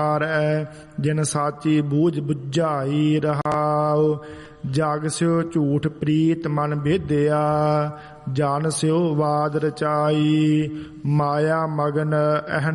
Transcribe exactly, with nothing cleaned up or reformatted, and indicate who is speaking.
Speaker 1: ਜਿਨ ਸਾਚੀ ਬੂਝ ਬੁਝਾਈ ਰਹਾਉ। ਜਗ ਸਿਓ ਝੂਠ ਪ੍ਰੀਤ ਮਨ ਭੇਦਿਆ, ਜਾਨ ਸਿਓ ਵਾਦ ਰਚਾਈ। ਮਾਇਆ ਮਗਨ ਅਹੰ